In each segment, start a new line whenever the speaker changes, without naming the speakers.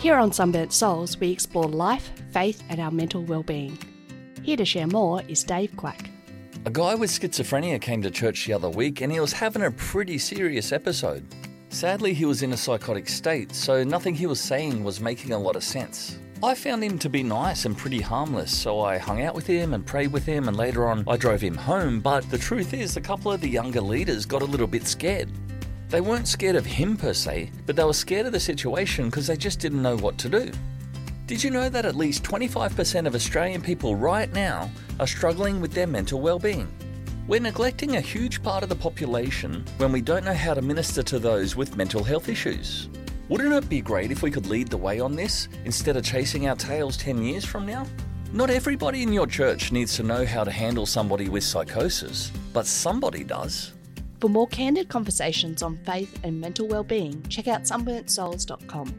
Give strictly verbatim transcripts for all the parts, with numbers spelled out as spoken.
Here on Sunburnt Souls, we explore life, faith and our mental well-being. Here to share more is Dave Quack.
A guy with schizophrenia came to church the other week and he was having a pretty serious episode. Sadly, he was in a psychotic state, so nothing he was saying was making a lot of sense. I found him to be nice and pretty harmless, so I hung out with him and prayed with him, and later on I drove him home, but the truth is a couple of the younger leaders got a little bit scared. They weren't scared of him per se, but they were scared of the situation because they just didn't know what to do. Did you know that at least twenty-five percent of Australian people right now are struggling with their mental well-being? We're neglecting a huge part of the population when we don't know how to minister to those with mental health issues. Wouldn't it be great if we could lead the way on this instead of chasing our tails ten years from now? Not everybody in your church needs to know how to handle somebody with psychosis, but somebody does.
For more candid conversations on faith and mental well-being, check out sunburnt souls dot com.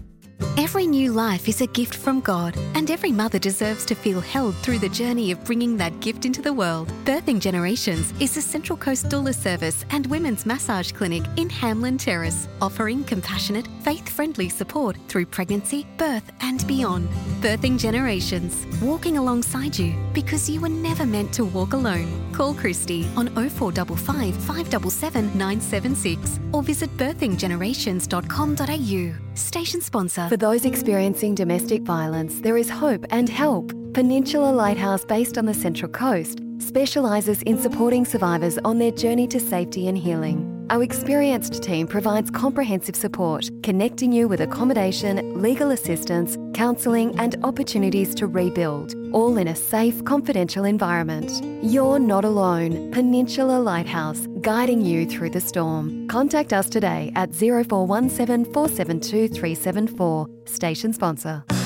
Every new life is a gift from God, and every mother deserves to feel held through the journey of bringing that gift into the world. Birthing Generations is a Central Coast doula service and women's massage clinic in Hamlin Terrace, offering compassionate, faith-friendly support through pregnancy, birth and beyond. Birthing Generations, walking alongside you because you were never meant to walk alone. Call Christy on oh four five five, five seven seven, nine seven six or visit birthing generations dot com dot a u. Station sponsor.
For those experiencing domestic violence, there is hope and help. Peninsula Lighthouse, based on the Central Coast, specialises in supporting survivors on their journey to safety and healing. Our experienced team provides comprehensive support, connecting you with accommodation, legal assistance, counselling and opportunities to rebuild, all in a safe, confidential environment. You're not alone. Peninsula Lighthouse, guiding you through the storm. Contact us today at zero four one seven, four seven two, three seven four. Station sponsor.